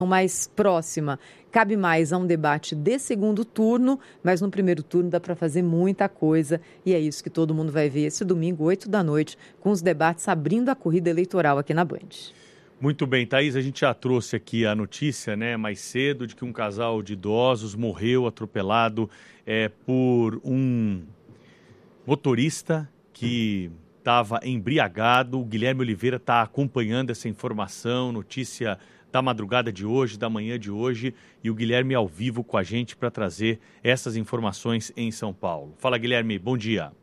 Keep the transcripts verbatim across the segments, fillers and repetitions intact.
mais próxima cabe mais a um debate de segundo turno, mas no primeiro turno dá para fazer muita coisa e é isso que todo mundo vai ver esse domingo, oito da noite, com os debates abrindo a corrida eleitoral aqui na Band. Muito bem, Thaís, a gente já trouxe aqui a notícia, né, mais cedo, de que um casal de idosos morreu atropelado é, por um motorista que estava embriagado. O Guilherme Oliveira está acompanhando essa informação, notícia da madrugada de hoje, da manhã de hoje, e o Guilherme ao vivo com a gente para trazer essas informações em São Paulo. Fala, Guilherme, bom dia.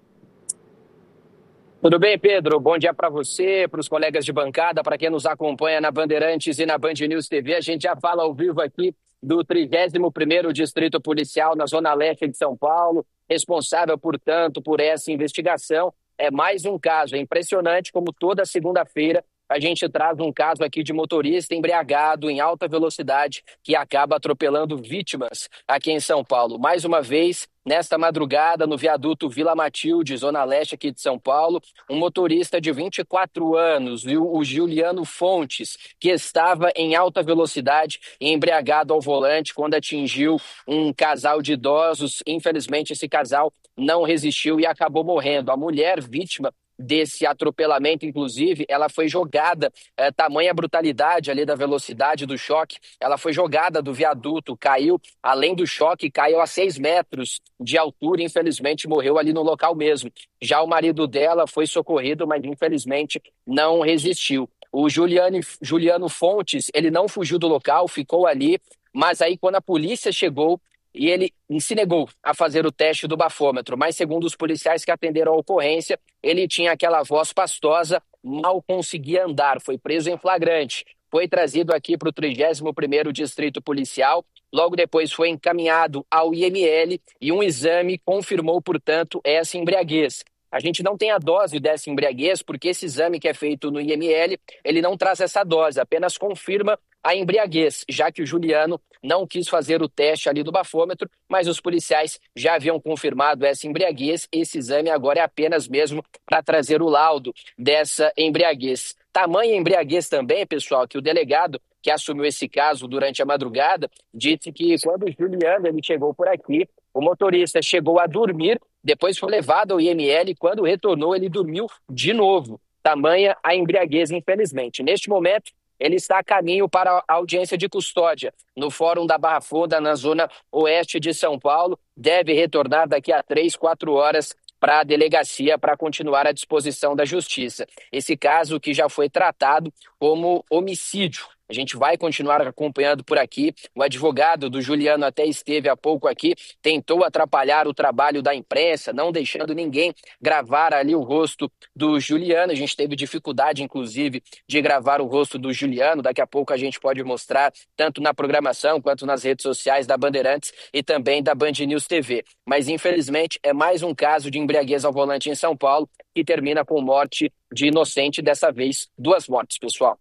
Tudo bem, Pedro? Bom dia para você, para os colegas de bancada, para quem nos acompanha na Bandeirantes e na Band News T V. A gente já fala ao vivo aqui do trigésimo primeiro Distrito Policial na Zona Leste de São Paulo, responsável, portanto, por essa investigação. É mais um caso, é impressionante como toda segunda-feira a gente traz um caso aqui de motorista embriagado em alta velocidade que acaba atropelando vítimas aqui em São Paulo. Mais uma vez, nesta madrugada, no viaduto Vila Matilde, Zona Leste aqui de São Paulo, um motorista de vinte e quatro anos, o Juliano Fontes, que estava em alta velocidade e embriagado ao volante quando atingiu um casal de idosos. Infelizmente, esse casal não resistiu e acabou morrendo. A mulher vítima desse atropelamento, inclusive, ela foi jogada, é, tamanha brutalidade ali da velocidade do choque, ela foi jogada do viaduto, caiu, além do choque, caiu a seis metros de altura e infelizmente morreu ali no local mesmo. Já o marido dela foi socorrido, mas infelizmente não resistiu. O Juliano, Juliano Fontes, ele não fugiu do local, ficou ali, mas aí quando a polícia chegou, e ele se negou a fazer o teste do bafômetro, mas segundo os policiais que atenderam a ocorrência, ele tinha aquela voz pastosa, mal conseguia andar, foi preso em flagrante, foi trazido aqui para o trigésimo primeiro Distrito Policial, logo depois foi encaminhado ao I M L e um exame confirmou, portanto, essa embriaguez. A gente não tem a dose dessa embriaguez, porque esse exame que é feito no I M L, ele não traz essa dose, apenas confirma a embriaguez, já que o Juliano não quis fazer o teste ali do bafômetro, mas os policiais já haviam confirmado essa embriaguez. Esse exame agora é apenas mesmo para trazer o laudo dessa embriaguez. Tamanha embriaguez também, pessoal, que o delegado que assumiu esse caso durante a madrugada disse que quando o Juliano ele chegou por aqui, o motorista chegou a dormir, depois foi levado ao I M L e quando retornou ele dormiu de novo. Tamanha a embriaguez, infelizmente. Neste momento, ele está a caminho para a audiência de custódia no Fórum da Barra Funda, na zona oeste de São Paulo. Deve retornar daqui a três, quatro horas para a delegacia para continuar à disposição da Justiça. Esse caso que já foi tratado como homicídio. A gente vai continuar acompanhando por aqui. O advogado do Juliano até esteve há pouco aqui, tentou atrapalhar o trabalho da imprensa, não deixando ninguém gravar ali o rosto do Juliano. A gente teve dificuldade, inclusive, de gravar o rosto do Juliano. Daqui a pouco a gente pode mostrar, tanto na programação quanto nas redes sociais da Bandeirantes e também da Band News T V. Mas, infelizmente, é mais um caso de embriaguez ao volante em São Paulo que termina com morte de inocente, dessa vez duas mortes, pessoal.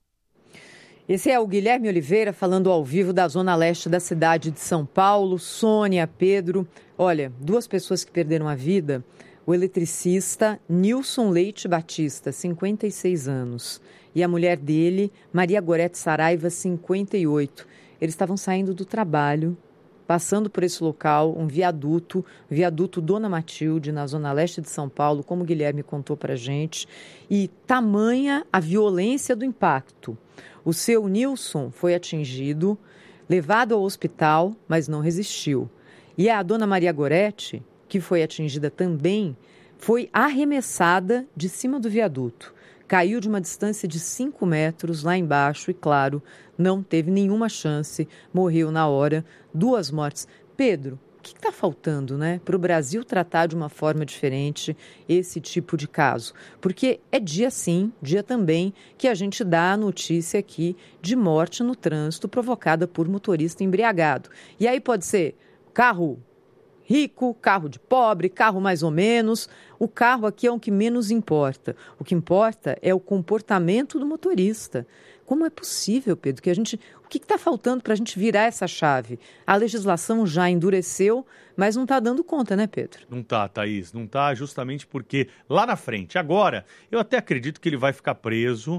Esse é o Guilherme Oliveira falando ao vivo da Zona Leste da cidade de São Paulo. Sônia, Pedro, olha, duas pessoas que perderam a vida. O eletricista Nilson Leite Batista, cinquenta e seis anos, e a mulher dele, Maria Gorete Saraiva, cinquenta e oito. Eles estavam saindo do trabalho, passando por esse local, um viaduto, viaduto Dona Matilde, na Zona Leste de São Paulo, como o Guilherme contou para a gente, e tamanha a violência do impacto. O seu Nilson foi atingido, levado ao hospital, mas não resistiu. E a dona Maria Gorete, que foi atingida também, foi arremessada de cima do viaduto. Caiu de uma distância de cinco metros lá embaixo e, claro, não teve nenhuma chance, morreu na hora. Duas mortes. Pedro, o que está faltando, né, para o Brasil tratar de uma forma diferente esse tipo de caso? Porque é dia sim, dia também, que a gente dá a notícia aqui de morte no trânsito provocada por motorista embriagado. E aí pode ser carro rico, carro de pobre, carro mais ou menos. O carro aqui é o que menos importa. O que importa é o comportamento do motorista. Como é possível, Pedro, que a gente... O que está faltando para a gente virar essa chave? A legislação já endureceu, mas não está dando conta, né, Pedro? Não está, Thaís. Não está justamente porque lá na frente, agora, eu até acredito que ele vai ficar preso.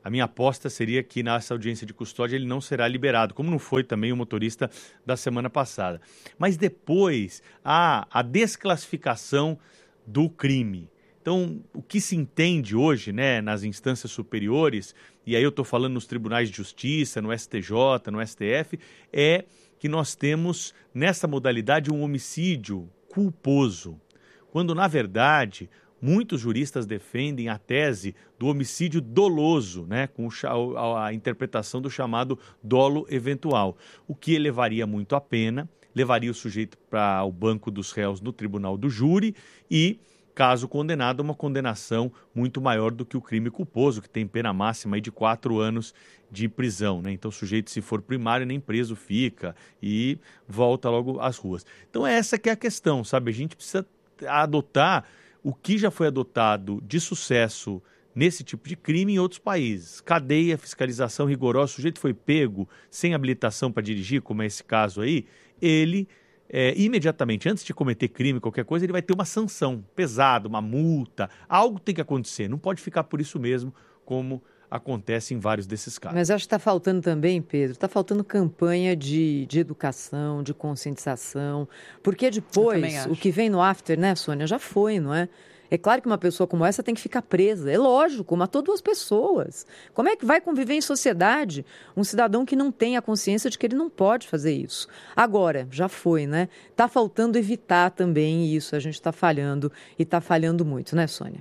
A minha aposta seria que nessa audiência de custódia ele não será liberado, como não foi também o motorista da semana passada. Mas depois há a desclassificação do crime. Então, o que se entende hoje, né, nas instâncias superiores, e aí eu estou falando nos tribunais de justiça, no S T J, no S T F, é que nós temos nessa modalidade um homicídio culposo, quando na verdade muitos juristas defendem a tese do homicídio doloso, né, com a interpretação do chamado dolo eventual, o que elevaria muito a pena, levaria o sujeito para o banco dos réus no tribunal do júri e, caso condenado, uma condenação muito maior do que o crime culposo, que tem pena máxima aí de quatro anos de prisão, né? Então o sujeito, se for primário, nem preso fica e volta logo às ruas. Então essa que é a questão, sabe? A gente precisa adotar o que já foi adotado de sucesso nesse tipo de crime em outros países. Cadeia, fiscalização rigorosa, o sujeito foi pego sem habilitação para dirigir, como é esse caso aí, ele... É, imediatamente, antes de cometer crime, qualquer coisa, ele vai ter uma sanção pesada, uma multa, algo tem que acontecer, não pode ficar por isso mesmo, como acontece em vários desses casos. Mas acho que está faltando também, Pedro, está faltando campanha de, de educação, de conscientização, porque depois, o que vem no after, né, Sônia, já foi, não é? É claro que uma pessoa como essa tem que ficar presa. É lógico, matou duas pessoas. Como é que vai conviver em sociedade um cidadão que não tem a consciência de que ele não pode fazer isso? Agora, já foi, né? Está faltando evitar também isso. A gente está falhando e está falhando muito, né, Sônia?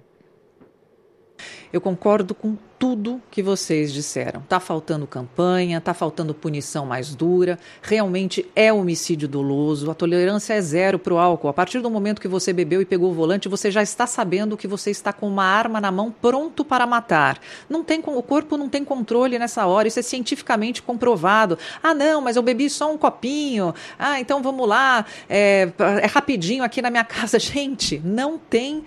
Eu concordo com tudo que vocês disseram. Está faltando campanha, está faltando punição mais dura, realmente é homicídio doloso, a tolerância é zero para o álcool. A partir do momento que você bebeu e pegou o volante, você já está sabendo que você está com uma arma na mão pronto para matar. Não tem, o corpo não tem controle nessa hora, isso é cientificamente comprovado. Ah, não, mas eu bebi só um copinho. Ah, então vamos lá, é, é rapidinho aqui na minha casa. Gente, não tem,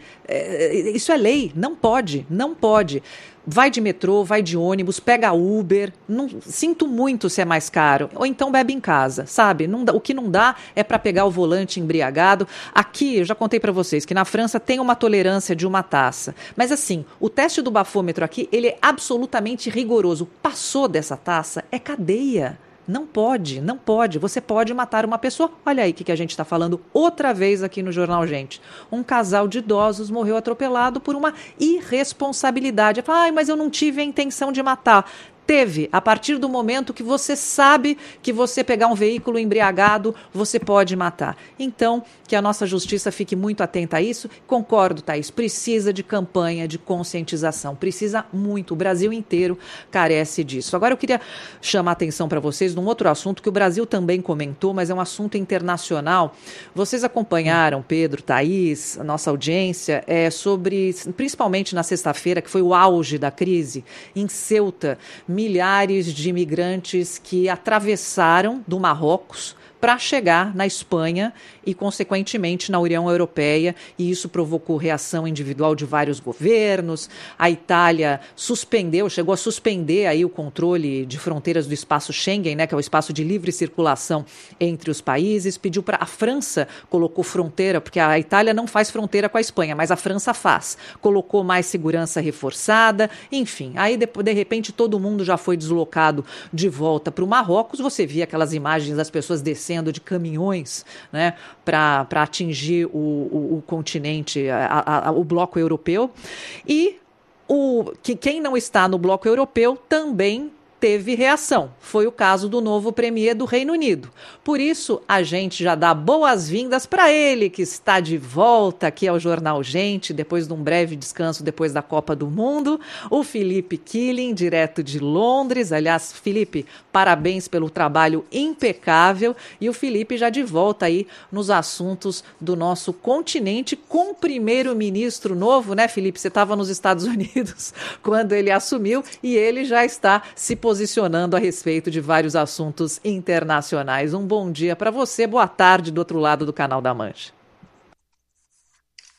é, isso é lei, não pode, não pode. Vai de metrô, vai de ônibus, pega Uber, não, sinto muito se é mais caro, ou então bebe em casa, sabe? Não dá, o que não dá é para pegar o volante embriagado. Aqui, eu já contei para vocês que na França tem uma tolerância de uma taça, mas assim, o teste do bafômetro aqui, ele é absolutamente rigoroso. Passou dessa taça, é cadeia. Não pode, não pode. Você pode matar uma pessoa. Olha aí o que, que a gente está falando outra vez aqui no Jornal Gente. Um casal de idosos morreu atropelado por uma irresponsabilidade. Ai, mas eu não tive a intenção de matar. Teve, a partir do momento que você sabe que você pegar um veículo embriagado, você pode matar. Então, que a nossa justiça fique muito atenta a isso. Concordo, Thaís, precisa de campanha de conscientização, precisa muito, o Brasil inteiro carece disso. Agora eu queria chamar a atenção para vocês num outro assunto que o Brasil também comentou, mas é um assunto internacional. Vocês acompanharam, Pedro, Thaís, a nossa audiência, é, sobre, principalmente na sexta-feira, que foi o auge da crise, em Ceuta, milhares de imigrantes que atravessaram do Marrocos para chegar na Espanha e, consequentemente, na União Europeia, e isso provocou reação individual de vários governos. A Itália suspendeu, chegou a suspender aí o controle de fronteiras do espaço Schengen, né, que é o espaço de livre circulação entre os países, pediu para a França, colocou fronteira, porque a Itália não faz fronteira com a Espanha, mas a França faz, colocou mais segurança reforçada, enfim, aí de, de repente todo mundo já foi deslocado de volta para o Marrocos. Você via aquelas imagens das pessoas descendo de caminhões, né, para atingir o, o, o continente, a, a, o bloco europeu. E o, que quem não está no bloco europeu também teve reação. Foi o caso do novo premier do Reino Unido. Por isso, a gente já dá boas-vindas para ele, que está de volta aqui ao Jornal Gente, depois de um breve descanso depois da Copa do Mundo, o Felipe Killing, direto de Londres. Aliás, Felipe, parabéns pelo trabalho impecável. E o Felipe já de volta aí nos assuntos do nosso continente, com o primeiro-ministro novo, né, Felipe? Você estava nos Estados Unidos quando ele assumiu e ele já está se posicionando a respeito de vários assuntos internacionais. Um bom dia para você, boa tarde do outro lado do Canal da Mancha.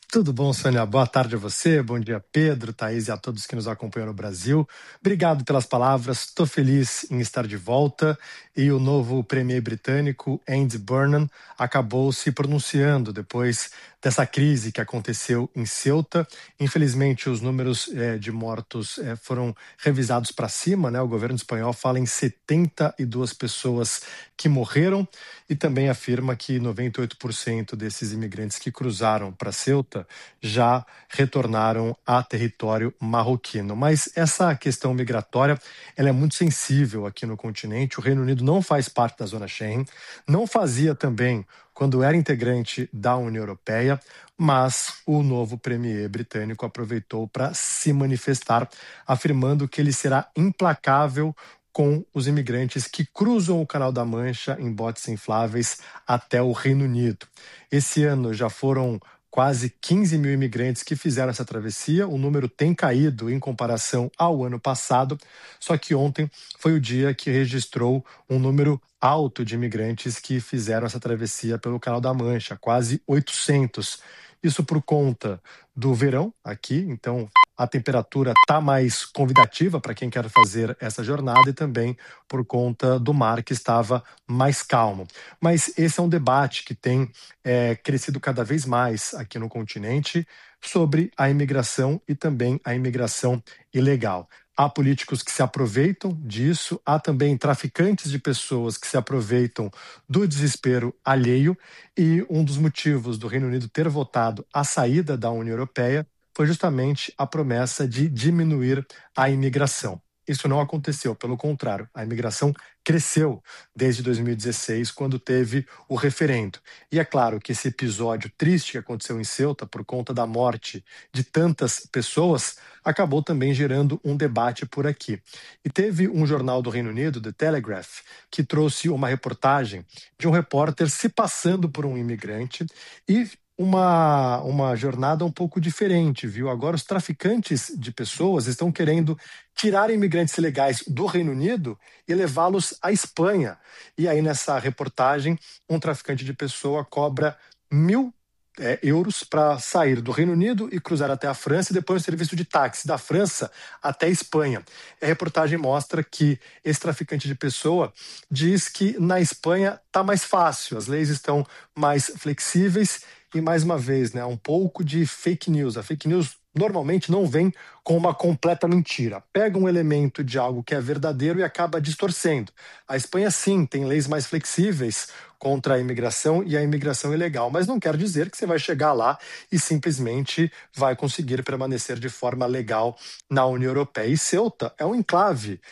Tudo bom, Sônia? Boa tarde a você, bom dia, Pedro, Thaís e a todos que nos acompanham no Brasil. Obrigado pelas palavras, estou feliz em estar de volta e o novo premier britânico, Andy Burnham, acabou se pronunciando depois dessa crise que aconteceu em Ceuta. Infelizmente, os números eh, de mortos eh, foram revisados para cima, né? O governo espanhol fala em setenta e duas pessoas que morreram e também afirma que noventa e oito por cento desses imigrantes que cruzaram para Ceuta já retornaram a território marroquino. Mas essa questão migratória ela é muito sensível aqui no continente. O Reino Unido não faz parte da zona Schengen, não fazia também quando era integrante da União Europeia, mas o novo premier britânico aproveitou para se manifestar, afirmando que ele será implacável com os imigrantes que cruzam o Canal da Mancha em botes infláveis até o Reino Unido. Esse ano já foram quase quinze mil imigrantes que fizeram essa travessia. O número tem caído em comparação ao ano passado, só que ontem foi o dia que registrou um número alto de imigrantes que fizeram essa travessia pelo Canal da Mancha, quase oitocentos. Isso por conta do verão aqui, então a temperatura está mais convidativa para quem quer fazer essa jornada e também por conta do mar que estava mais calmo. Mas esse é um debate que tem é, crescido cada vez mais aqui no continente sobre a imigração e também a imigração ilegal. Há políticos que se aproveitam disso, há também traficantes de pessoas que se aproveitam do desespero alheio e um dos motivos do Reino Unido ter votado a saída da União Europeia foi justamente a promessa de diminuir a imigração. Isso não aconteceu, pelo contrário, a imigração cresceu desde dois mil e dezesseis, quando teve o referendo. E é claro que esse episódio triste que aconteceu em Ceuta, por conta da morte de tantas pessoas, acabou também gerando um debate por aqui. E teve um jornal do Reino Unido, The Telegraph, que trouxe uma reportagem de um repórter se passando por um imigrante e Uma, uma jornada um pouco diferente, viu? Agora os traficantes de pessoas estão querendo tirar imigrantes ilegais do Reino Unido e levá-los à Espanha. E aí nessa reportagem, um traficante de pessoa cobra mil é, euros para sair do Reino Unido e cruzar até a França e depois o serviço de táxi da França até a Espanha. A reportagem mostra que esse traficante de pessoa diz que na Espanha está mais fácil, as leis estão mais flexíveis. E, mais uma vez, né, um pouco de fake news. A fake news normalmente não vem com uma completa mentira. Pega um elemento de algo que é verdadeiro e acaba distorcendo. A Espanha, sim, tem leis mais flexíveis contra a imigração e a imigração ilegal, mas não quer dizer que você vai chegar lá e simplesmente vai conseguir permanecer de forma legal na União Europeia. E Ceuta é um enclave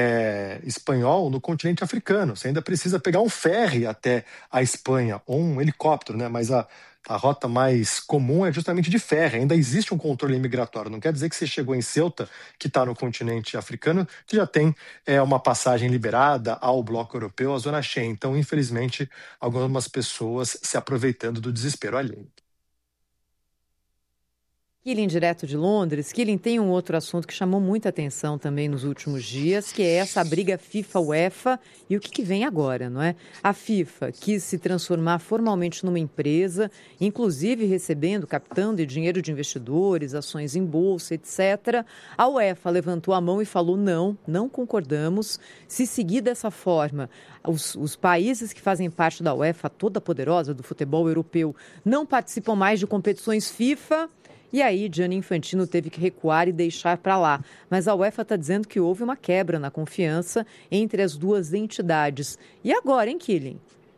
é, espanhol no continente africano. Você ainda precisa pegar um ferry até a Espanha, ou um helicóptero, né? Mas a A rota mais comum é justamente de ferro. Ainda existe um controle imigratório. Não quer dizer que você chegou em Ceuta, que está no continente africano, que já tem é, uma passagem liberada ao bloco europeu, à zona Schengen. Então, infelizmente, algumas pessoas se aproveitando do desespero alheio. Killing, direto de Londres. Killing, tem um outro assunto que chamou muita atenção também nos últimos dias, que é essa briga FIFA-UEFA e o que, que vem agora, não é? A FIFA quis se transformar formalmente numa empresa, inclusive recebendo, captando dinheiro de investidores, ações em bolsa, etcétera. A UEFA levantou a mão e falou não, não concordamos. Se seguir dessa forma, os, os países que fazem parte da UEFA, toda poderosa do futebol europeu, não participam mais de competições FIFA. E aí, Gianni Infantino teve que recuar e deixar para lá. Mas a UEFA está dizendo que houve uma quebra na confiança entre as duas entidades. E agora, hein, Killing?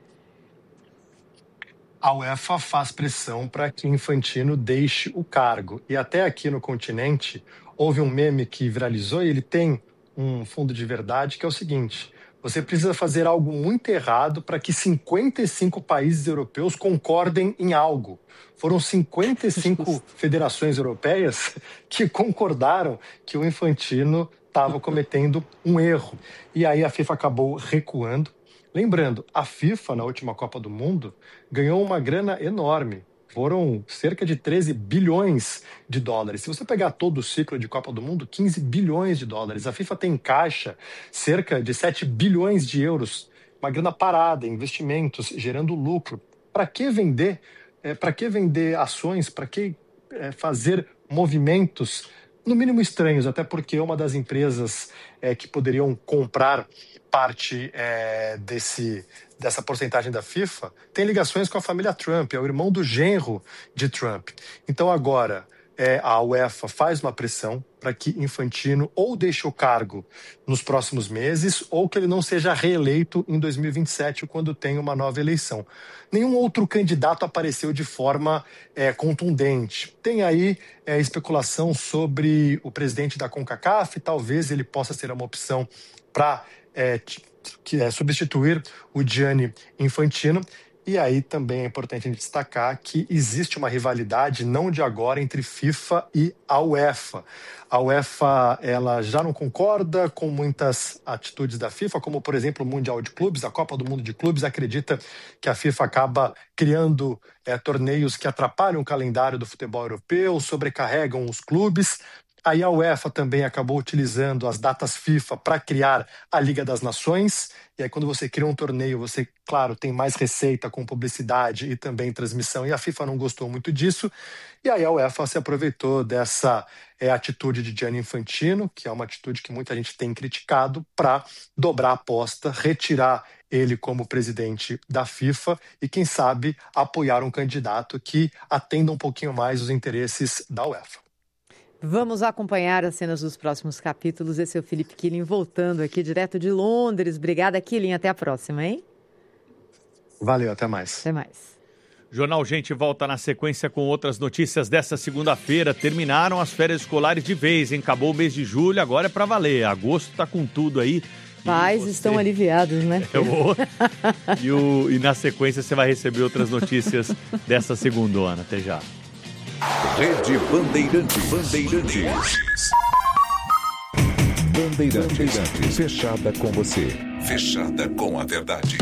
A UEFA faz pressão para que Infantino deixe o cargo. E até aqui no continente, houve um meme que viralizou e ele tem um fundo de verdade, que é o seguinte: você precisa fazer algo muito errado para que cinquenta e cinco países europeus concordem em algo. Foram cinquenta e cinco federações europeias que concordaram que o Infantino estava cometendo um erro. E aí a FIFA acabou recuando. Lembrando, a FIFA, na última Copa do Mundo, ganhou uma grana enorme. Foram cerca de treze bilhões de dólares. Se você pegar todo o ciclo de Copa do Mundo, quinze bilhões de dólares. A FIFA tem em caixa cerca de sete bilhões de euros. Uma grana parada, investimentos, gerando lucro. Para que vender? É, para que vender ações? Para que é, fazer movimentos, no mínimo estranhos, até porque uma das empresas é, que poderiam comprar parte é, desse, dessa porcentagem da FIFA tem ligações com a família Trump, é o irmão do genro de Trump. Então agora é, a UEFA faz uma pressão para que Infantino ou deixe o cargo nos próximos meses ou que ele não seja reeleito em dois mil e vinte e sete, quando tem uma nova eleição. Nenhum outro candidato apareceu de forma é, contundente. Tem aí é, especulação sobre o presidente da CONCACAF, talvez ele possa ser uma opção para é, que é substituir o Gianni Infantino. E aí também é importante a gente destacar que existe uma rivalidade não de agora entre FIFA e a UEFA. A UEFA ela já não concorda com muitas atitudes da FIFA, como por exemplo o Mundial de Clubes, a Copa do Mundo de Clubes, acredita que a FIFA acaba criando é, torneios que atrapalham o calendário do futebol europeu, sobrecarregam os clubes. Aí a UEFA também acabou utilizando as datas FIFA para criar a Liga das Nações. E aí quando você cria um torneio, você, claro, tem mais receita com publicidade e também transmissão. E a FIFA não gostou muito disso. E aí a UEFA se aproveitou dessa é, atitude de Gianni Infantino, que é uma atitude que muita gente tem criticado, para dobrar a aposta, retirar ele como presidente da FIFA e, quem sabe, apoiar um candidato que atenda um pouquinho mais os interesses da UEFA. Vamos acompanhar as cenas dos próximos capítulos. Esse é o Felipe Killing voltando aqui direto de Londres. Obrigada, Killing. Até a próxima, hein? Valeu, até mais. Até mais. Jornal Gente volta na sequência com outras notícias dessa segunda-feira. Terminaram as férias escolares de vez, hein? Acabou o mês de julho, agora é pra valer. Agosto tá com tudo aí. Pais você... estão aliviados, né? Eu vou. e, o... e na sequência você vai receber outras notícias dessa segundona. Até já. Rede Bandeirantes. Bandeirantes. Bandeirantes. Bandeirantes. Fechada com você. Fechada com a verdade.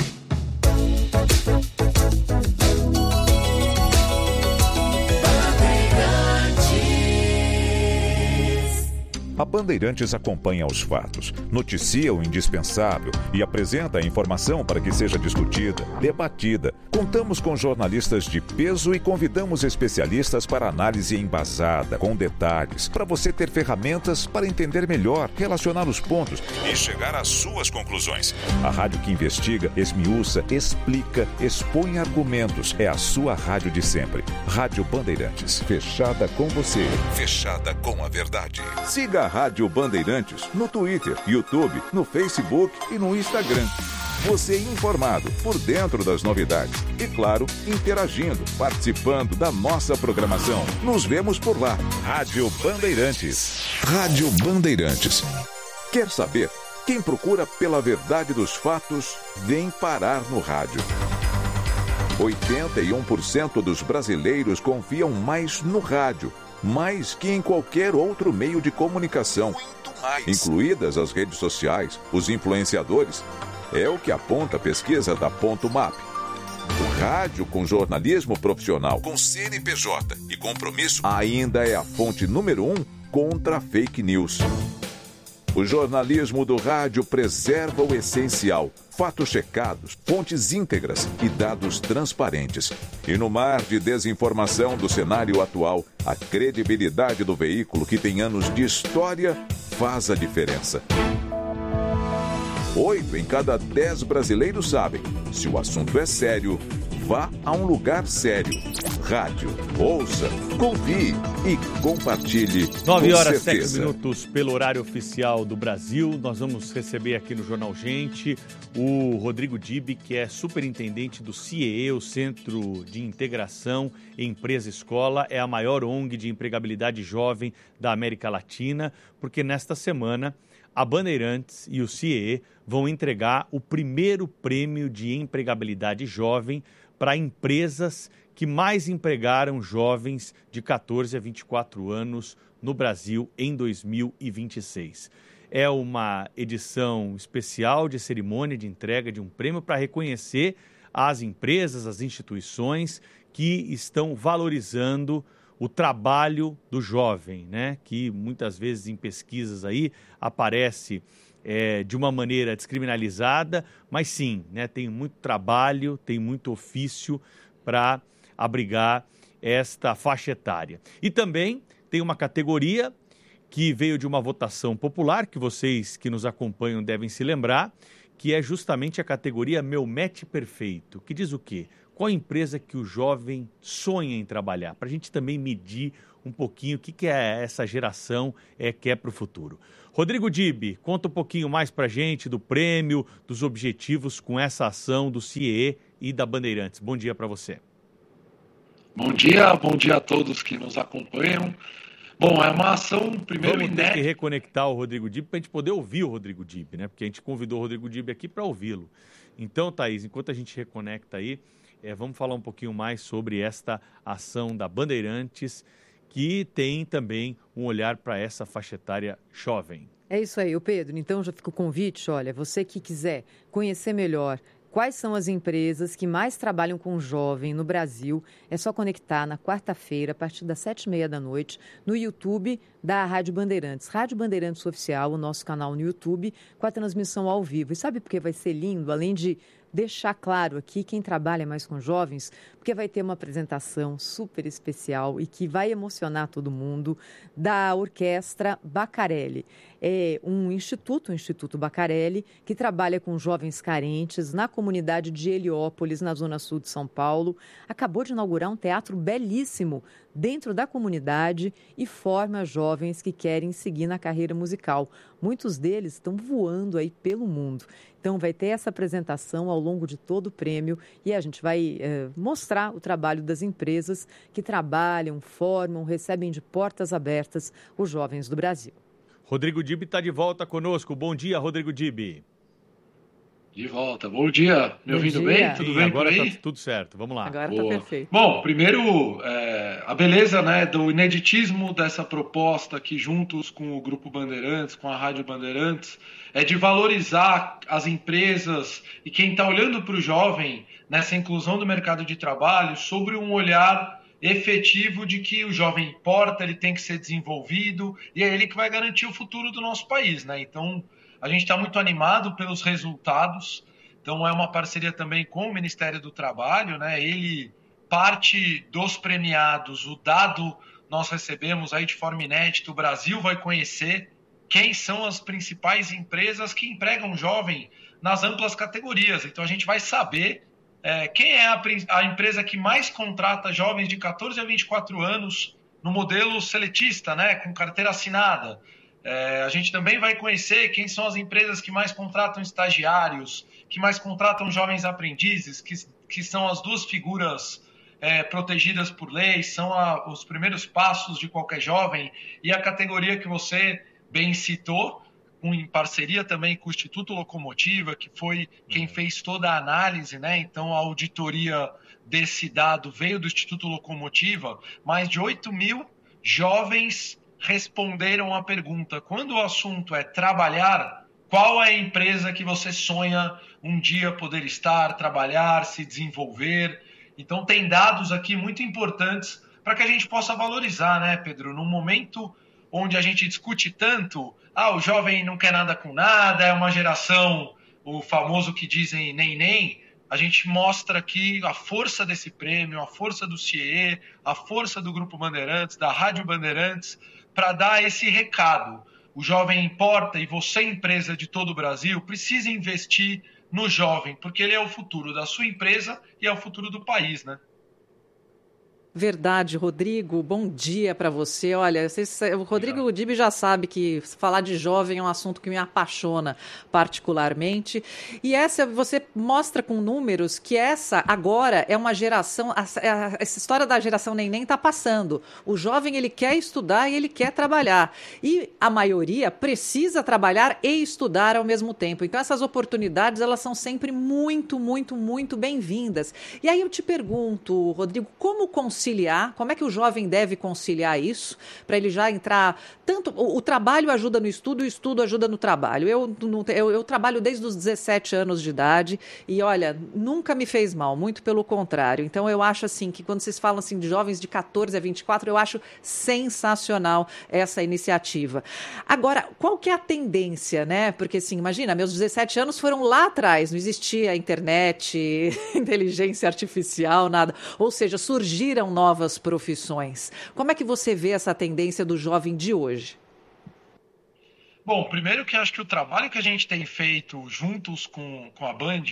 A Bandeirantes acompanha os fatos, noticia o indispensável e apresenta a informação para que seja discutida, debatida. Contamos com jornalistas de peso e convidamos especialistas para análise embasada, com detalhes, para você ter ferramentas para entender melhor, relacionar os pontos e chegar às suas conclusões. A rádio que investiga, esmiuça, explica, expõe argumentos. É a sua rádio de sempre. Rádio Bandeirantes. Fechada com você. Fechada com a verdade. Siga a Rádio Bandeirantes no Twitter, YouTube, no Facebook e no Instagram. Você informado, por dentro das novidades e, claro, interagindo, participando da nossa programação. Nos vemos por lá. Rádio Bandeirantes. Rádio Bandeirantes. Quer saber? Quem procura pela verdade dos fatos, vem parar no rádio. oitenta e um por cento dos brasileiros confiam mais no rádio, mais que em qualquer outro meio de comunicação, incluídas as redes sociais, os influenciadores. É o que aponta a pesquisa da Ponto Map. O rádio com jornalismo profissional, com C N P J e compromisso, ainda é a fonte número um contra a fake news. O jornalismo do rádio preserva o essencial, fatos checados, fontes íntegras e dados transparentes. E no mar de desinformação do cenário atual, a credibilidade do veículo que tem anos de história faz a diferença. Oito em cada dez brasileiros sabem, se o assunto é sério, vá a um lugar sério. Rádio, ouça, confie e compartilhe. nove horas, sete minutos pelo horário oficial do Brasil. Nós vamos receber aqui no Jornal Gente o Rodrigo Dib, que é superintendente do C I E, o Centro de Integração Empresa Escola. É a maior O N G de empregabilidade jovem da América Latina, porque nesta semana a Bandeirantes e o C I E vão entregar o primeiro prêmio de empregabilidade jovem para empresas que mais empregaram jovens de catorze a vinte e quatro anos no Brasil em dois mil e vinte e seis. É uma edição especial de cerimônia de entrega de um prêmio para reconhecer as empresas, as instituições que estão valorizando o trabalho do jovem, né? Que muitas vezes em pesquisas aí aparece é, de uma maneira descriminalizada, mas sim, né? Tem muito trabalho, tem muito ofício para abrigar esta faixa etária. E também tem uma categoria que veio de uma votação popular, que vocês que nos acompanham devem se lembrar, que é justamente a categoria Meu Match Perfeito, que diz o quê? Qual empresa que o jovem sonha em trabalhar? Para a gente também medir um pouquinho o que, que é essa geração é, quer para o futuro. Rodrigo Dib, conta um pouquinho mais para a gente do prêmio, dos objetivos com essa ação do C I E e da Bandeirantes. Bom dia para você. Bom dia, bom dia a todos que nos acompanham. Bom, é uma ação, primeiro, Vamos inédita. ter que reconectar o Rodrigo Dib para a gente poder ouvir o Rodrigo Dib, né? Porque a gente convidou o Rodrigo Dib aqui para ouvi-lo. Então, Thaís, enquanto a gente reconecta aí, é, vamos falar um pouquinho mais sobre esta ação da Bandeirantes, que tem também um olhar para essa faixa etária jovem. É isso aí, o Pedro. Então já fica o convite, olha, você que quiser conhecer melhor quais são as empresas que mais trabalham com jovem no Brasil, é só conectar na quarta-feira, a partir das sete e meia da noite, no YouTube da Rádio Bandeirantes. Rádio Bandeirantes Oficial, o nosso canal no YouTube, com a transmissão ao vivo. E sabe por que vai ser lindo? Além de deixar claro aqui quem trabalha mais com jovens, porque vai ter uma apresentação super especial e que vai emocionar todo mundo, da Orquestra Bacarelli. É um instituto, o Instituto Bacarelli, que trabalha com jovens carentes na comunidade de Heliópolis, na zona sul de São Paulo. Acabou de inaugurar um teatro belíssimo dentro da comunidade e forma jovens que querem seguir na carreira musical. Muitos deles estão voando aí pelo mundo. Então vai ter essa apresentação ao longo de todo o prêmio e a gente vai é, mostrar o trabalho das empresas que trabalham, formam, recebem de portas abertas os jovens do Brasil. Rodrigo Dib está de volta conosco. Bom dia, Rodrigo Dib. De volta. Bom dia. Me Bom ouvindo dia. bem? Tudo Sim, bem agora por aí? está tudo certo. Vamos lá. Agora Boa. tá perfeito. Bom, primeiro, é, a beleza, né, do ineditismo dessa proposta aqui juntos com o Grupo Bandeirantes, com a Rádio Bandeirantes, é de valorizar as empresas e quem está olhando para o jovem nessa inclusão do mercado de trabalho sobre um olhar efetivo de que o jovem importa, ele tem que ser desenvolvido e é ele que vai garantir o futuro do nosso país, né? Então, a gente está muito animado pelos resultados. Então, é uma parceria também com o Ministério do Trabalho, né? Ele, parte dos premiados, o dado nós recebemos aí de forma inédita, o Brasil vai conhecer quem são as principais empresas que empregam jovem nas amplas categorias. Então, a gente vai saber é, quem é a, a empresa que mais contrata jovens de catorze a vinte e quatro anos no modelo seletista, né? Com carteira assinada. É, a gente também vai conhecer quem são as empresas que mais contratam estagiários, que mais contratam jovens aprendizes, que, que são as duas figuras é, protegidas por lei, são a, os primeiros passos de qualquer jovem, e a categoria que você bem citou, um, em parceria também com o Instituto Locomotiva, que foi quem fez toda a análise, né? Então a auditoria desse dado veio do Instituto Locomotiva, mais de oito mil jovens responderam a pergunta: quando o assunto é trabalhar, qual é a empresa que você sonha um dia poder estar, trabalhar, se desenvolver? Então tem dados aqui muito importantes para que a gente possa valorizar, né, Pedro? Num momento onde a gente discute tanto, ah, o jovem não quer nada com nada, é uma geração, o famoso que dizem nem nem, a gente mostra aqui a força desse prêmio, a força do C I E, a força do Grupo Bandeirantes, da Rádio Bandeirantes, para dar esse recado. O jovem importa e você, empresa de todo o Brasil, precisa investir no jovem, porque ele é o futuro da sua empresa e é o futuro do país, né? Verdade, Rodrigo, bom dia para você. Olha, vocês, o Rodrigo Dib já sabe que falar de jovem é um assunto que me apaixona particularmente. E essa, você mostra com números que essa agora é uma geração, a, a, essa história da geração neném está passando. O jovem, ele quer estudar e ele quer trabalhar. E a maioria precisa trabalhar e estudar ao mesmo tempo. Então essas oportunidades, elas são sempre muito, muito, muito bem-vindas. E aí eu te pergunto, Rodrigo, como conseguir conciliar, como é que o jovem deve conciliar isso, para ele já entrar, tanto, o, o trabalho ajuda no estudo, o estudo ajuda no trabalho. Eu, eu, eu trabalho desde os dezessete anos de idade e, olha, nunca me fez mal, muito pelo contrário. Então, eu acho assim, que quando vocês falam assim de jovens de catorze a vinte e quatro, eu acho sensacional essa iniciativa. Agora, qual que é a tendência, né? Porque, assim, imagina, meus dezessete anos foram lá atrás, não existia internet, inteligência artificial, nada. Ou seja, surgiram surgiram novas profissões. Como é que você vê essa tendência do jovem de hoje? Bom, primeiro que acho que o trabalho que a gente tem feito juntos com, com a Band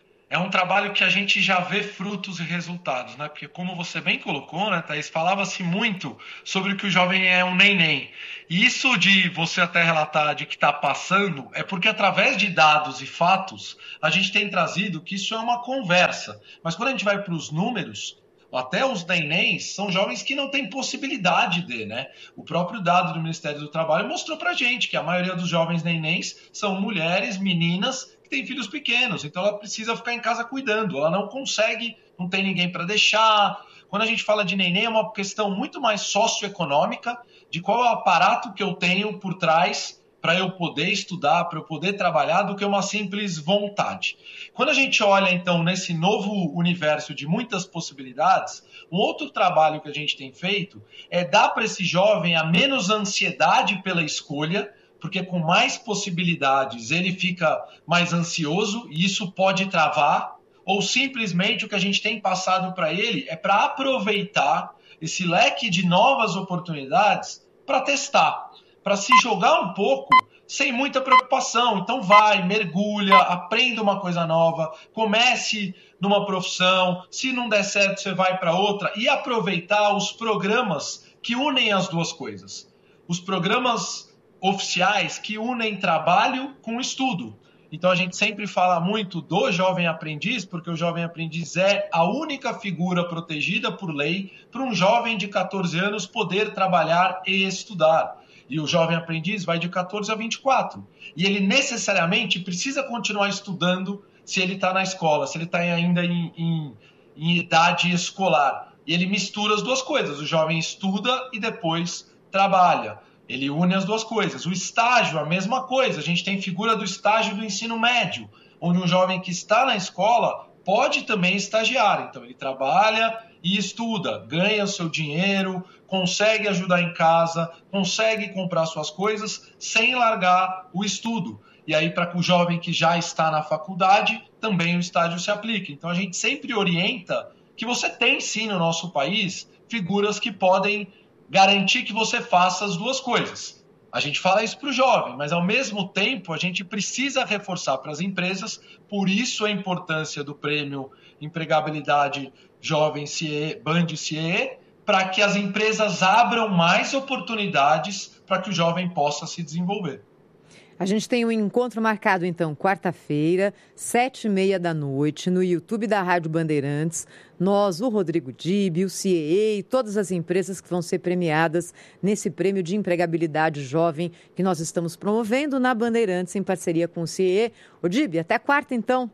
é um trabalho que a gente já vê frutos e resultados, né? Porque como você bem colocou, né, Thaís, falava-se muito sobre que o jovem é um neném. E isso de você até relatar de que está passando é porque através de dados e fatos a gente tem trazido que isso é uma conversa. Mas quando a gente vai para os números, até os nenéns são jovens que não têm possibilidade de, né? O próprio dado do Ministério do Trabalho mostrou pra gente que a maioria dos jovens nenéns são mulheres, meninas que têm filhos pequenos, então ela precisa ficar em casa cuidando, ela não consegue, não tem ninguém para deixar. Quando a gente fala de neném é uma questão muito mais socioeconômica, de qual é o aparato que eu tenho por trás para eu poder estudar, para eu poder trabalhar, do que uma simples vontade. Quando a gente olha, então, nesse novo universo de muitas possibilidades, um outro trabalho que a gente tem feito é dar para esse jovem a menos ansiedade pela escolha, porque com mais possibilidades ele fica mais ansioso e isso pode travar, ou simplesmente o que a gente tem passado para ele é para aproveitar esse leque de novas oportunidades para testar, para se jogar um pouco sem muita preocupação. Então vai, mergulha, aprenda uma coisa nova, comece numa profissão, se não der certo você vai para outra, e aproveitar os programas que unem as duas coisas. Os programas oficiais que unem trabalho com estudo. Então a gente sempre fala muito do jovem aprendiz, porque o jovem aprendiz é a única figura protegida por lei para um jovem de catorze anos poder trabalhar e estudar. E o jovem aprendiz vai de catorze a vinte e quatro. E ele necessariamente precisa continuar estudando se ele está na escola, se ele está ainda em, em, em idade escolar. E ele mistura as duas coisas. O jovem estuda e depois trabalha. Ele une as duas coisas. O estágio, a mesma coisa. A gente tem figura do estágio do ensino médio, onde um jovem que está na escola pode também estagiar. Então ele trabalha e estuda, ganha o seu dinheiro, consegue ajudar em casa, consegue comprar suas coisas sem largar o estudo. E aí, para o jovem que já está na faculdade, também o estágio se aplica. Então, a gente sempre orienta que você tem, sim, no nosso país, figuras que podem garantir que você faça as duas coisas. A gente fala isso para o jovem, mas, ao mesmo tempo, a gente precisa reforçar para as empresas, por isso a importância do prêmio Empregabilidade Jovem C I E, Band C I E, para que as empresas abram mais oportunidades para que o jovem possa se desenvolver. A gente tem um encontro marcado, então, quarta-feira, sete e meia da noite, no YouTube da Rádio Bandeirantes. Nós, o Rodrigo Dib, o C I E e todas as empresas que vão ser premiadas nesse prêmio de empregabilidade jovem que nós estamos promovendo na Bandeirantes em parceria com o C I E. Ô Dib, até quarta, então.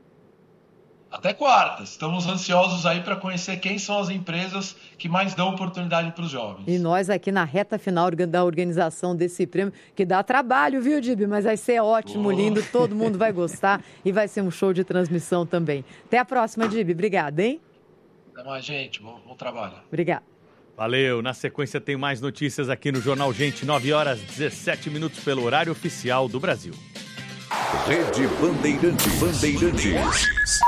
Até quarta. Estamos ansiosos aí para conhecer quem são as empresas que mais dão oportunidade para os jovens. E nós aqui na reta final da organização desse prêmio, que dá trabalho, viu, Dib? Mas vai ser ótimo, oh. lindo, todo mundo vai gostar e vai ser um show de transmissão também. Até a próxima, Dib. Obrigada, hein? Até mais, gente. Bom, bom trabalho. Obrigada. Valeu. Na sequência tem mais notícias aqui no Jornal Gente, nove horas e dezessete minutos pelo horário oficial do Brasil. Rede Bandeirantes. Bandeirantes.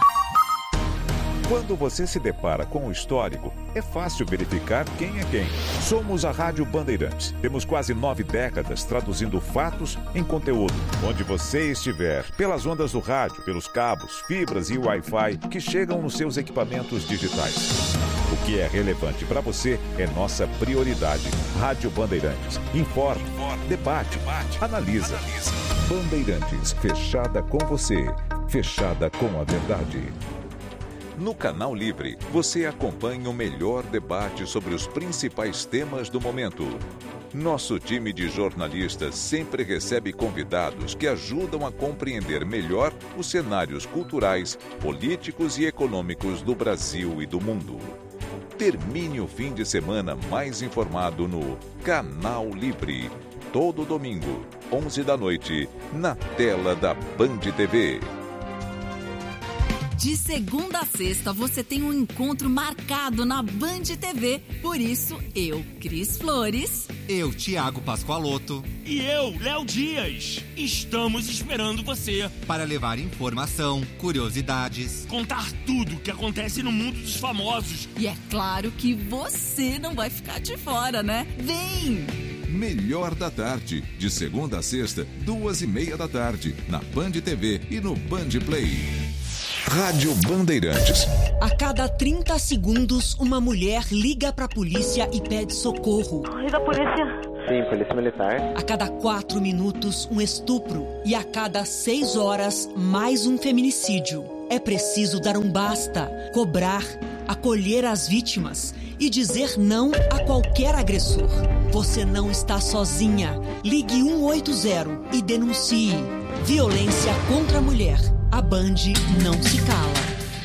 Quando você se depara com o histórico, é fácil verificar quem é quem. Somos a Rádio Bandeirantes. Temos quase nove décadas traduzindo fatos em conteúdo. Onde você estiver, pelas ondas do rádio, pelos cabos, fibras e Wi-Fi que chegam nos seus equipamentos digitais. O que é relevante para você é nossa prioridade. Rádio Bandeirantes. Informa, debate, analisa. Bandeirantes, fechada com você, fechada com a verdade. No Canal Livre, você acompanha o melhor debate sobre os principais temas do momento. Nosso time de jornalistas sempre recebe convidados que ajudam a compreender melhor os cenários culturais, políticos e econômicos do Brasil e do mundo. Termine o fim de semana mais informado no Canal Livre. Todo domingo, onze da noite, na tela da Band T V. De segunda a sexta, você tem um encontro marcado na Band T V. Por isso, eu, Cris Flores. Eu, Thiago Pascoaloto. E eu, Léo Dias. Estamos esperando você. Para levar informação, curiosidades. Contar tudo o que acontece no mundo dos famosos. E é claro que você não vai ficar de fora, né? Vem! Melhor da Tarde. De segunda a sexta, duas e meia da tarde. Na Band T V e no Band Play. Rádio Bandeirantes. A cada trinta segundos, uma mulher liga pra polícia e pede socorro. E da polícia? Sim, polícia militar. A cada quatro minutos, um estupro. E a cada seis horas, mais um feminicídio. É preciso dar um basta, cobrar, acolher as vítimas e dizer não a qualquer agressor. Você não está sozinha. Ligue um oito zero e denuncie. Violência contra a mulher. A Band não se cala.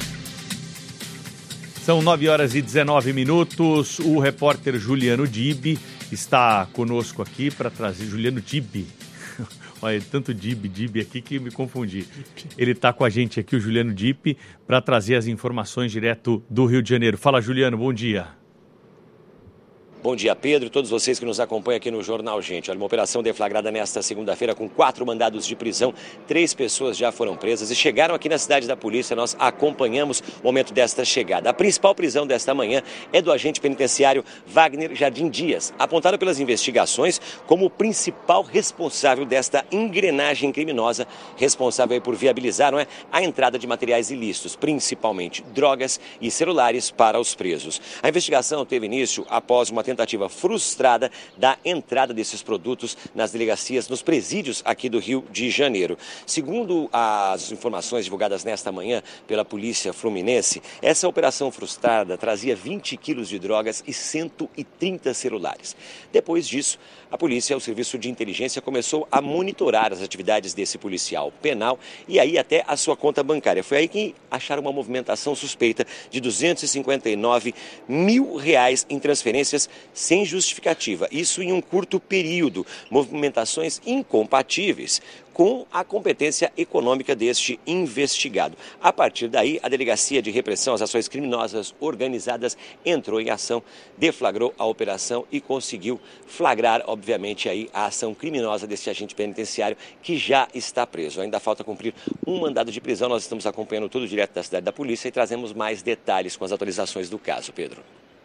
São nove horas e dezenove minutos. O repórter Juliano Dib está conosco aqui para trazer... Juliano Dib. Olha, tanto Dib, Dib aqui que me confundi. Ele está com a gente aqui, o Juliano Dib, para trazer as informações direto do Rio de Janeiro. Fala, Juliano, bom dia. Bom dia, Pedro, e todos vocês que nos acompanham aqui no Jornal Gente. Olha, uma operação deflagrada nesta segunda-feira com quatro mandados de prisão. Três pessoas já foram presas e chegaram aqui na cidade da polícia. Nós acompanhamos o momento desta chegada. A principal prisão desta manhã é do agente penitenciário Wagner Jardim Dias, apontado pelas investigações como o principal responsável desta engrenagem criminosa, responsável por viabilizar, não é, a entrada de materiais ilícitos, principalmente drogas e celulares para os presos. A investigação teve início após uma tentativa frustrada da entrada desses produtos nas delegacias, nos presídios aqui do Rio de Janeiro. Segundo as informações divulgadas nesta manhã pela Polícia Fluminense, essa operação frustrada trazia vinte quilos de drogas e cento e trinta celulares. Depois disso, a polícia, o serviço de inteligência, começou a monitorar as atividades desse policial penal e aí até a sua conta bancária. Foi aí que acharam uma movimentação suspeita de duzentos e cinquenta e nove mil reais em transferências sem justificativa. Isso em um curto período. Movimentações incompatíveis com a competência econômica deste investigado. A partir daí, a Delegacia de Repressão às Ações Criminosas Organizadas entrou em ação, deflagrou a operação e conseguiu flagrar, obviamente, aí a ação criminosa desse agente penitenciário que já está preso. Ainda falta cumprir um mandado de prisão. Nós estamos acompanhando tudo direto da cidade da polícia e trazemos mais detalhes com as atualizações do caso, Pedro.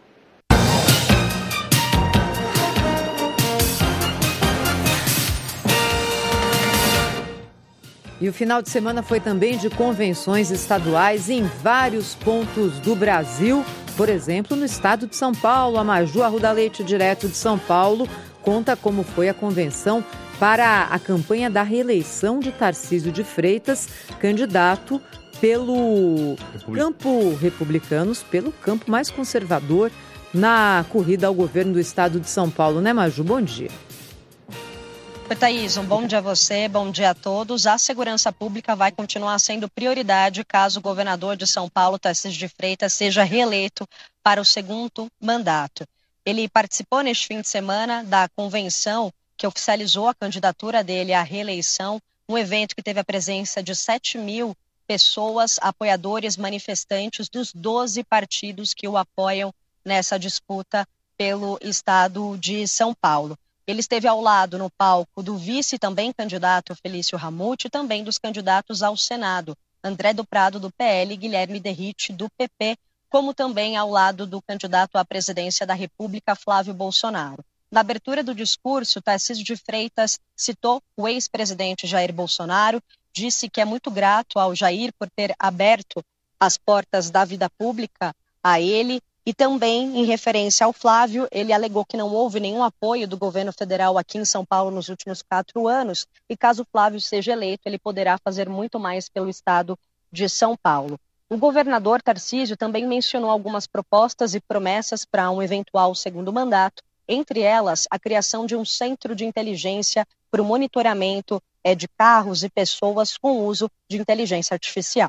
E o final de semana foi também de convenções estaduais em vários pontos do Brasil. Por exemplo, no estado de São Paulo, a Maju Arruda Leite, direto de São Paulo, conta como foi a convenção para a campanha da reeleição de Tarcísio de Freitas, candidato pelo Republic... campo republicanos, pelo campo mais conservador na corrida ao governo do estado de São Paulo. Né, Maju? Bom dia. Oi, Thaís, um bom dia a você, bom dia a todos. A segurança pública vai continuar sendo prioridade caso o governador de São Paulo, Tarcísio de Freitas, seja reeleito para o segundo mandato. Ele participou neste fim de semana da convenção que oficializou a candidatura dele à reeleição, um evento que teve a presença de sete mil pessoas, apoiadores, manifestantes dos doze partidos que o apoiam nessa disputa pelo estado de São Paulo. Ele esteve ao lado no palco do vice também candidato Felício Ramute e também dos candidatos ao Senado, André do Prado do P L e Guilherme Derrite do P P, como também ao lado do candidato à presidência da República, Flávio Bolsonaro. Na abertura do discurso, Tarcísio de Freitas citou o ex-presidente Jair Bolsonaro, disse que é muito grato ao Jair por ter aberto as portas da vida pública a ele. E também, em referência ao Flávio, ele alegou que não houve nenhum apoio do governo federal aqui em São Paulo nos últimos quatro anos. E caso o Flávio seja eleito, ele poderá fazer muito mais pelo estado de São Paulo. O governador Tarcísio também mencionou algumas propostas e promessas para um eventual segundo mandato. Entre elas, a criação de um centro de inteligência para o monitoramento é, de carros e pessoas com uso de inteligência artificial.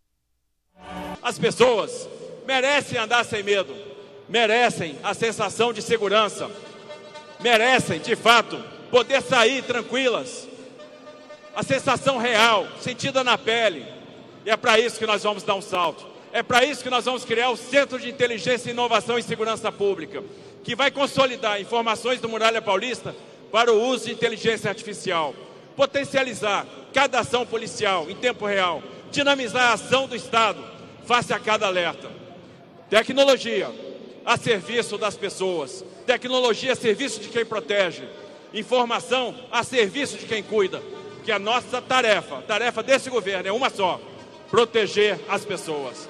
As pessoas merecem andar sem medo, merecem a sensação de segurança, merecem, de fato, poder sair tranquilas. A sensação real, sentida na pele, E é para isso que nós vamos dar um salto. É para isso que nós vamos criar o Centro de Inteligência, Inovação e Segurança Pública, que vai consolidar informações do Muralha Paulista para o uso de inteligência artificial, potencializar cada ação policial em tempo real, dinamizar a ação do Estado face a cada alerta. Tecnologia a serviço das pessoas, tecnologia a serviço de quem protege, informação a serviço de quem cuida, porque a nossa tarefa, a tarefa desse governo é uma só: proteger as pessoas.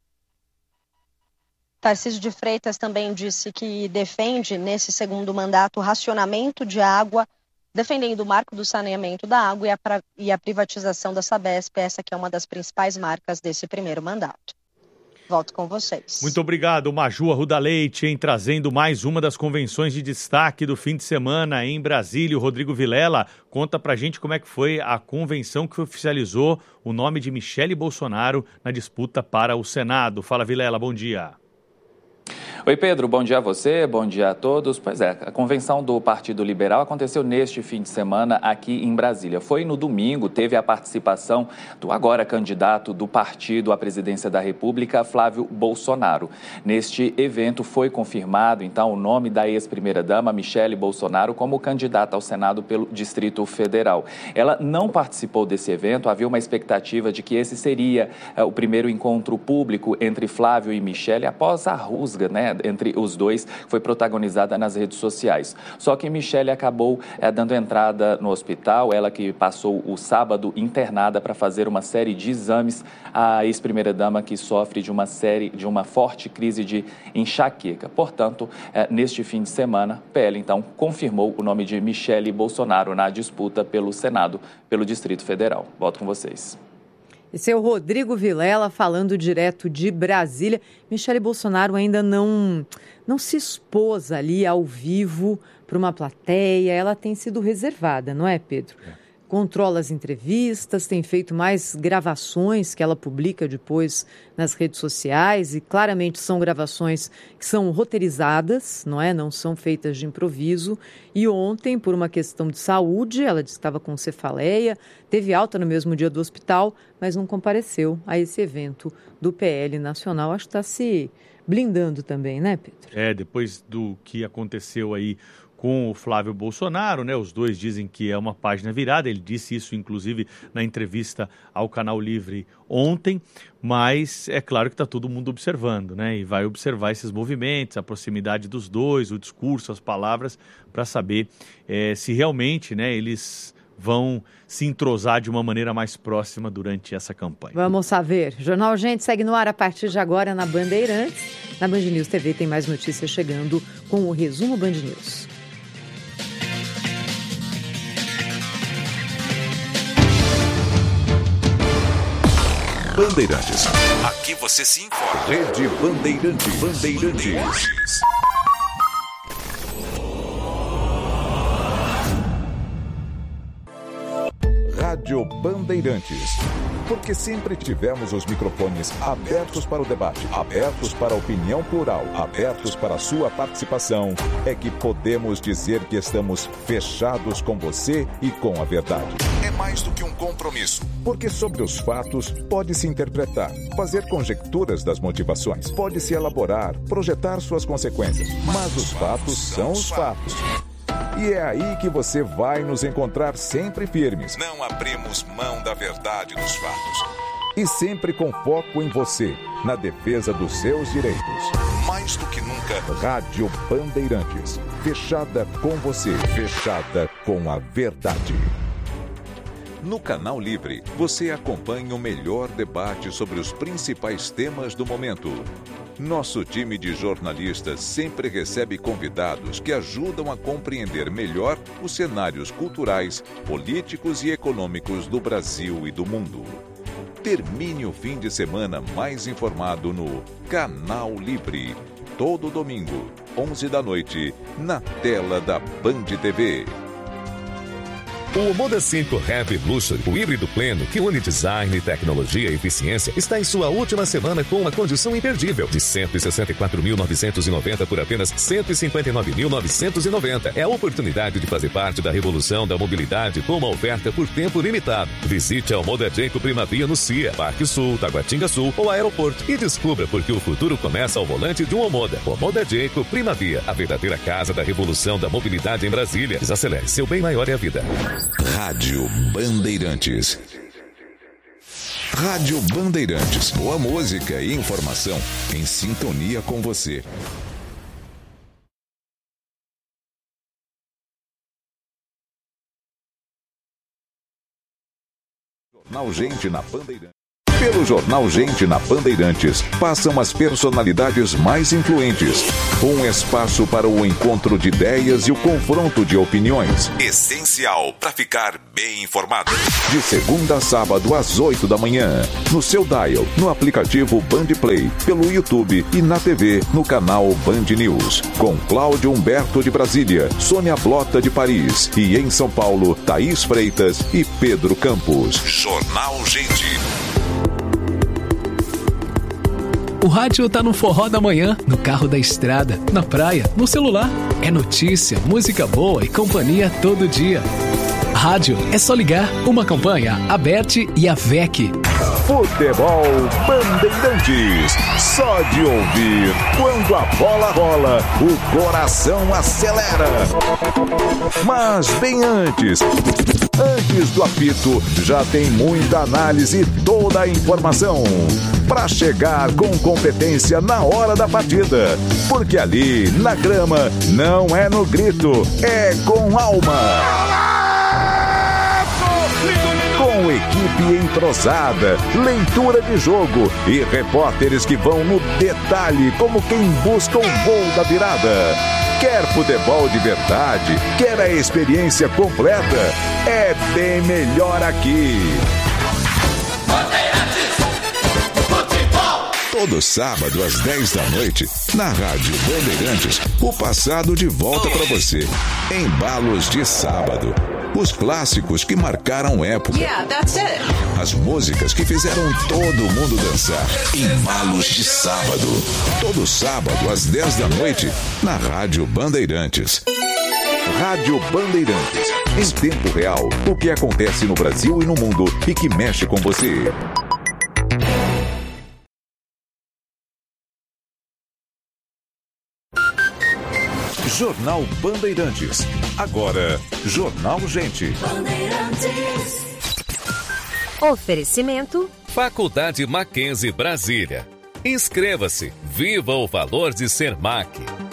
Tarcísio de Freitas também disse que defende, nesse segundo mandato, o racionamento de água, defendendo o marco do saneamento da água e a, pra, e a privatização da Sabesp, essa que é uma das principais marcas desse primeiro mandato. Volto com vocês. Muito obrigado, Maju Arruda Leite, em trazendo mais uma das convenções de destaque do fim de semana em Brasília. O Rodrigo Vilela conta pra gente como é que foi a convenção que oficializou o nome de Michele Bolsonaro na disputa para o Senado. Fala, Vilela, bom dia. Oi, Pedro, bom dia a você, bom dia a todos. Pois é, a convenção do Partido Liberal aconteceu neste fim de semana aqui em Brasília. Foi no domingo, teve a participação do agora candidato do partido à presidência da República, Flávio Bolsonaro. Neste evento foi confirmado, então, o nome da ex-primeira-dama, Michele Bolsonaro, como candidata ao Senado pelo Distrito Federal. Ela não participou desse evento, havia uma expectativa de que esse seria é, o primeiro encontro público entre Flávio e Michele após a rusga, né, entre os dois, foi protagonizada nas redes sociais. Só que Michele acabou é, dando entrada no hospital, ela que passou o sábado internada para fazer uma série de exames, a ex-primeira-dama que sofre de uma série, de uma forte crise de enxaqueca. Portanto, é, neste fim de semana, P L, então, confirmou o nome de Michele Bolsonaro na disputa pelo Senado, pelo Distrito Federal. Volto com vocês. Esse é o Rodrigo Vilela falando direto de Brasília. Michele Bolsonaro ainda não, não se expôs ali ao vivo para uma plateia. Ela tem sido reservada, não é, Pedro? É. Controla as entrevistas, tem feito mais gravações que ela publica depois nas redes sociais e claramente são gravações que são roteirizadas, não é? Não são feitas de improviso. E ontem, por uma questão de saúde, ela disse que estava com cefaleia, teve alta no mesmo dia do hospital, mas não compareceu a esse evento do P L Nacional. Acho que está se blindando também, né, Pedro? É, depois do que aconteceu aí com o Flávio Bolsonaro, né? Os dois dizem que é uma página virada. Ele disse isso, inclusive, na entrevista ao Canal Livre ontem, mas é claro que está todo mundo observando, né? E vai observar esses movimentos, a proximidade dos dois, o discurso, as palavras, para saber é, se realmente, né, eles vão se entrosar de uma maneira mais próxima durante essa campanha. Vamos saber. Jornal Gente segue no ar a partir de agora na Bandeirantes. Na Band News T V tem mais notícias chegando com o Resumo Band News. Bandeirantes. Aqui você se informa. Rede Bandeirantes. Bandeirantes. Rádio Bandeirantes. Porque sempre tivemos os microfones abertos para o debate, abertos para a opinião plural, abertos para a sua participação, é que podemos dizer que estamos fechados com você e com a verdade. É mais do que um compromisso, porque sobre os fatos pode-se interpretar, fazer conjecturas das motivações, pode-se elaborar, projetar suas consequências, mas os fatos são os fatos. E é aí que você vai nos encontrar sempre firmes. Não abrimos mão da verdade dos fatos. E sempre com foco em você, na defesa dos seus direitos. Mais do que nunca, Rádio Bandeirantes. Fechada com você, fechada com a verdade. No Canal Livre, você acompanha o melhor debate sobre os principais temas do momento. Nosso time de jornalistas sempre recebe convidados que ajudam a compreender melhor os cenários culturais, políticos e econômicos do Brasil e do mundo. Termine o fim de semana mais informado no Canal Livre. Todo domingo, onze da noite, na tela da Band T V. O Omoda cinco Heavy Luxury, o híbrido pleno que une design, tecnologia e eficiência, está em sua última semana com uma condição imperdível de cento e sessenta e quatro mil novecentos e noventa por apenas cento e cinquenta e nove mil novecentos e noventa. É a oportunidade de fazer parte da revolução da mobilidade com uma oferta por tempo limitado. Visite a Omoda Jayco Primavia no C I A, Parque Sul, Taguatinga Sul ou Aeroporto e descubra porque o futuro começa ao volante de um Omoda. Omoda Jayco Primavia, a verdadeira casa da revolução da mobilidade em Brasília. Desacelere, seu bem maior é a vida. Rádio Bandeirantes. Rádio Bandeirantes. Boa música e informação em sintonia com você. Jornal Gente na Bandeirantes. Pelo Jornal Gente na Bandeirantes, passam as personalidades mais influentes. Um espaço para o encontro de ideias e o confronto de opiniões. Essencial para ficar bem informado. De segunda a sábado às oito da manhã. No seu dial, no aplicativo Band Play, pelo YouTube e na T V, no canal Band News. Com Cláudio Humberto de Brasília, Sônia Blota de Paris e em São Paulo, Thaís Freitas e Pedro Campos. Jornal Gente. O rádio tá no forró da manhã, no carro da estrada, na praia, no celular. É notícia, música boa e companhia todo dia. Rádio é só ligar, uma campanha, a Bert e a V E C. Futebol Bandeirantes. Só de ouvir, quando a bola rola, o coração acelera. Mas bem antes... Antes do apito, já tem muita análise e toda a informação para chegar com competência na hora da partida. Porque ali, na grama, não é no grito, é com alma. Com equipe entrosada, leitura de jogo e repórteres que vão no detalhe como quem busca o gol da virada. Quer futebol de verdade? Quer a experiência completa? É bem melhor aqui. Todo sábado às dez da noite, na Rádio Bandeirantes, o passado de volta para você. Embalos de sábado. Os clássicos que marcaram época. Yeah, that's it. As músicas que fizeram todo mundo dançar. Embalos de sábado. Todo sábado às dez da noite, na Rádio Bandeirantes. Rádio Bandeirantes. Em tempo real, o que acontece no Brasil e no mundo e que mexe com você. Jornal Bandeirantes. Agora, Jornal Gente. Oferecimento Faculdade Mackenzie Brasília. Inscreva-se. Viva o valor de ser M A C.